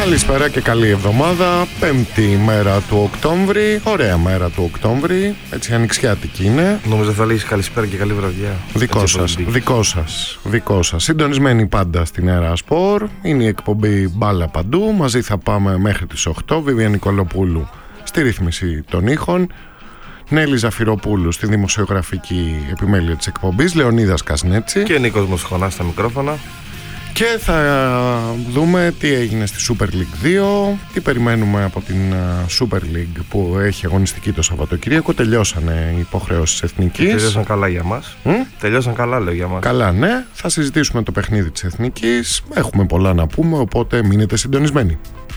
Καλησπέρα και καλή εβδομάδα. Πέμπτη μέρα του Οκτώβρη. Ωραία μέρα του Οκτώβρη. Έτσι ανοιξιάτικη είναι. Νομίζω θα λέγεις καλησπέρα και καλή βραδιά. Δικό σας. Συντονισμένοι πάντα στην Αέρα Σπορ. Είναι η εκπομπή Μπάλα Παντού. Μαζί θα πάμε μέχρι τις 8. Βίβια Νικολοπούλου στη ρύθμιση των ήχων. Νέλη Ζαφυροπούλου στη δημοσιογραφική επιμέλεια της εκπομπής. Λεωνίδας Κασνέτσι. Και Νίκος Μοσχονάς στα μικρόφωνα. Και θα δούμε τι έγινε στη Super League 2, τι περιμένουμε από την Super League που έχει αγωνιστική το Σαββατοκύριακο. Τελειώσανε οι υποχρεώσεις εθνικής. Τελειώσαν καλά για μας. Τελειώσαν καλά, λέω, για μας. Καλά, ναι. Θα συζητήσουμε το παιχνίδι της εθνικής. Έχουμε πολλά να πούμε, οπότε μείνετε συντονισμένοι.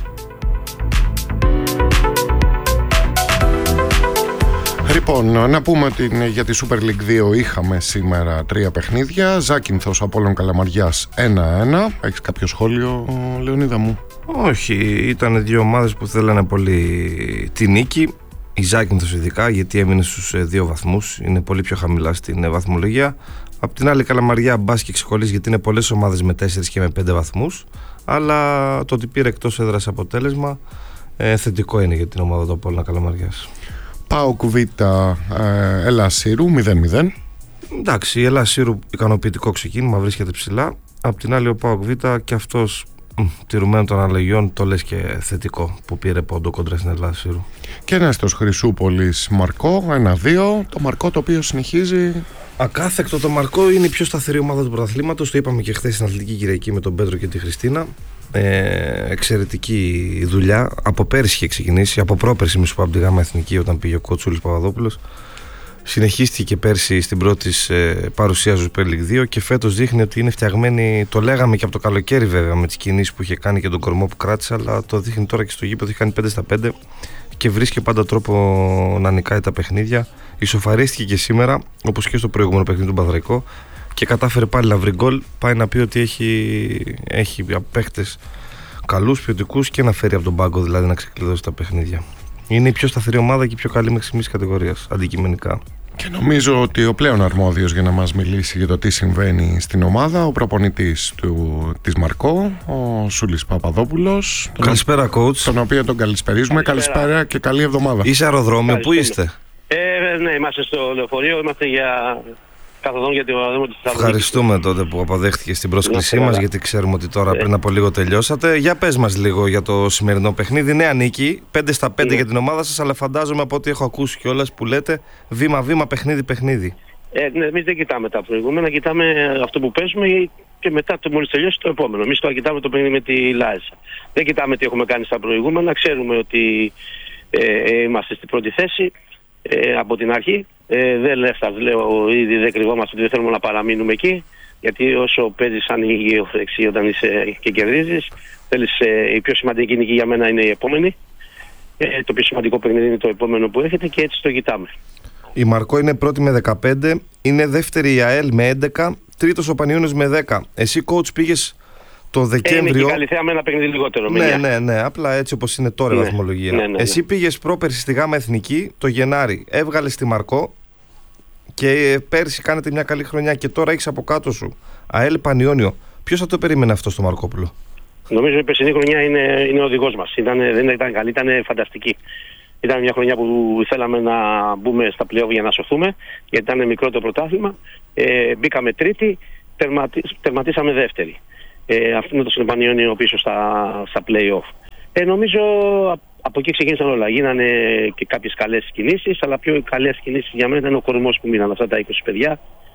Λοιπόν, να πούμε ότι για τη Super League 2 είχαμε σήμερα 3 παιχνίδια. Ζάκυνθος Απόλλων Καλαμαριάς 1-1. Έχεις κάποιο σχόλιο, Λεωνίδα μου? Όχι, ήταν δύο ομάδες που θέλανε πολύ τη νίκη. Η Ζάκυνθος ειδικά, γιατί έμεινε στους 2 βαθμούς. Είναι πολύ πιο χαμηλά στην βαθμολογία. Απ' την άλλη, Καλαμαριά μπας και ξεκολλήσει, γιατί είναι πολλές ομάδες με 4 και με 5 βαθμούς. Αλλά το ότι πήρε εκτός έδρας αποτέλεσμα θετικό είναι για την ομάδα του Απόλλωνα Καλαμαριάς. ΠΑΟΚ Β Ελλάς Σύρου 0-0. Εντάξει, η Ελλάς Σύρου ικανοποιητικό ξεκίνημα, βρίσκεται ψηλά. Απ' την άλλη, ο ΠΑΟΚ Β και αυτός τηρουμένων των αναλογιών, το λες και θετικό, που πήρε πόντο κόντρα στην Ελλάς Σύρου. Και Νέστος Χρυσούπολης Μαρκό 1-2. Το Μαρκό το οποίο συνεχίζει. Ακάθεκτο το Μαρκό, είναι η πιο σταθερή ομάδα του πρωταθλήματος. Το είπαμε και χθες στην Αθλητική Κυριακή με τον Πέτρο και τη Χριστίνα. Εξαιρετική δουλειά. Από πέρυσι είχε ξεκινήσει, από πρόπερσι, μη σου πω, από τη ΓΑΜΑ Εθνική, όταν πήγε ο Κοτσούλης Παπαδόπουλος. Συνεχίστηκε πέρσι στην πρώτη παρουσία του Super League 2 και φέτος δείχνει ότι είναι φτιαγμένη. Το λέγαμε και από το καλοκαίρι, βέβαια, με τις κινήσεις που είχε κάνει και τον κορμό που κράτησε, αλλά το δείχνει τώρα και στο γήπεδο. Έχει κάνει 5-5 και βρίσκει πάντα τρόπο να νικάει τα παιχνίδια. Ισοφαρίστηκε και σήμερα, όπως και στο προηγούμενο παιχνίδι του Παναθηναϊκού, και κατάφερε πάλι να βρει γκολ. Πάει να πει ότι έχει παίκτες καλούς, ποιοτικούς, και να φέρει από τον πάγκο, δηλαδή να ξεκλειδώσει τα παιχνίδια. Είναι η πιο σταθερή ομάδα και η πιο καλή μέχρι στιγμής κατηγορίας, αντικειμενικά. Και νομίζω ότι ο πλέον αρμόδιος για να μας μιλήσει για το τι συμβαίνει στην ομάδα, ο προπονητής της Μαρκό, ο Σούλης Παπαδόπουλος. Καλησπέρα, coach. Τον οποίο τον καλησπερίζουμε. Καλησπέρα και καλή εβδομάδα. Είσαι αεροδρόμιο, πού είστε? Ναι, είμαστε στο λεωφορείο, είμαστε για καθοδόν για την οδό της Θεσσαλονίκης. Ευχαριστούμε τότε που αποδέχτηκες την πρόσκλησή μας, γιατί ξέρουμε ότι τώρα πριν από λίγο τελειώσατε. Για πες μας λίγο για το σημερινό παιχνίδι. Νέα νίκη, 5-5 για την ομάδα σας, αλλά φαντάζομαι από ό,τι έχω ακούσει κιόλας που λέτε βήμα-βήμα, παιχνίδι-παιχνίδι. Ναι, εμείς δεν κοιτάμε τα προηγούμενα, κοιτάμε αυτό που παίζουμε και μετά μόλις τελειώσει το επόμενο. Εμείς τώρα κοιτάμε το παιχνίδι με τη Λάρισα. Δεν κοιτάμε τι έχουμε κάνει στα προηγούμενα, ξέρουμε ότι είμαστε στην πρώτη θέση από την αρχή. Λέω ήδη, δεν κρυβόμαστε ότι δεν θέλουμε να παραμείνουμε εκεί, γιατί όσο παίζεις σαν υγιοφρεξί όταν είσαι και κερδίζεις, θέλεις, η πιο σημαντική νίκη για μένα είναι η επόμενη. Το πιο σημαντικό παιχνίδι είναι το επόμενο που έχετε και έτσι το κοιτάμε. Η Μαρκό είναι πρώτη με 15, είναι δεύτερη η ΑΕΛ με 11, τρίτος ο Πανιώνιος με 10. Εσύ, coach, πήγες το Δεκέμβριο. Είναι και η Καλυθέα με ένα παιχνίδι λιγότερο. Ναι, απλά έτσι όπως είναι τώρα η βαθμολογία. Ναι. Εσύ πήγες πρόπερση στη ΓΑΜΑ Εθνική το Γενάρη, έβγαλες τη Μαρκό και πέρσι κάνετε μια καλή χρονιά και τώρα έχεις από κάτω σου ΑΕΛ Πανιώνιο. Ποιος θα το περίμενε αυτό στο Μαρκόπουλο? Νομίζω η περσινή χρονιά είναι ο οδηγός μας. Δεν ήταν καλή, ήταν φανταστική. Ήταν μια χρονιά που θέλαμε να μπούμε στα play-off για να σωθούμε, γιατί ήταν μικρό το πρωτάθλημα. Μπήκαμε τρίτη, τερματίσαμε δεύτερη. Αυτό είναι το Πανιώνιο πίσω στα play-off. Νομίζω από εκεί ξεκίνησαν όλα. Γίνανε και κάποιες καλές κινήσεις, αλλά πιο καλές κινήσεις για μένα ήταν ο κορμός που μείναν, αυτά τα 20 παιδιά.